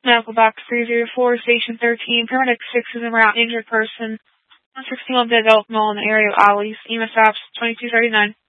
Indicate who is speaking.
Speaker 1: Medical Box 304, Station 13, paramedic 6 is en route, injured person. 161 bed adult male in the area of Ollie's. EMS stops 2239.